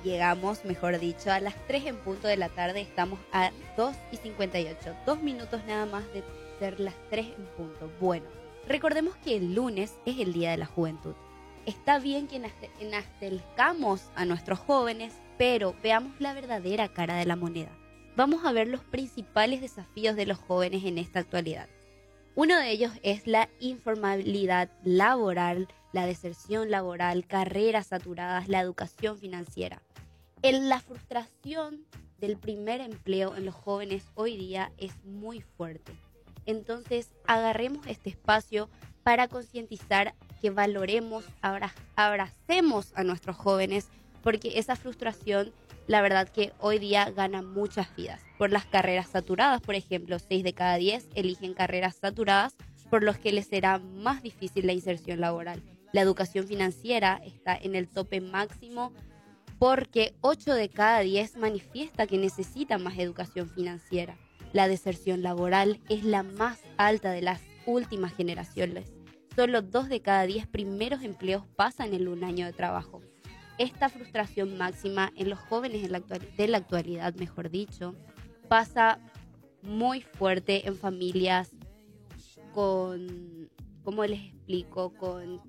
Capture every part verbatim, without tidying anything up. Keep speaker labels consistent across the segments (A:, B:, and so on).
A: llegamos, mejor dicho, a las tres en punto de la tarde. Estamos a dos y cincuenta y ocho. Dos minutos nada más de ser las tres en punto. Bueno, recordemos que el lunes es el Día de la Juventud. Está bien que enaltezcamos a nuestros jóvenes, pero veamos la verdadera cara de la moneda. Vamos a ver los principales desafíos de los jóvenes en esta actualidad. Uno de ellos es la informalidad laboral, la deserción laboral, carreras saturadas, la educación financiera. En la frustración del primer empleo en los jóvenes hoy día es muy fuerte. Entonces, agarremos este espacio para concientizar que valoremos, abra- abracemos a nuestros jóvenes, porque esa frustración, la verdad que hoy día gana muchas vidas. Por las carreras saturadas, por ejemplo, seis de cada diez eligen carreras saturadas, por los que les será más difícil la inserción laboral. La educación financiera está en el tope máximo porque ocho de cada diez manifiesta que necesita más educación financiera. La deserción laboral es la más alta de las últimas generaciones. Solo dos de cada diez primeros empleos pasan en un año de trabajo. Esta frustración máxima en los jóvenes de la, actual, de la actualidad, mejor dicho, pasa muy fuerte en familias con, ¿cómo les explico? Con,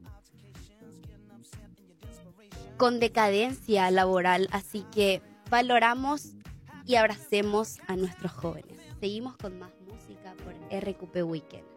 A: con decadencia laboral. Así que valoramos y abracemos a nuestros jóvenes. Seguimos con más música por R Q P Weekend.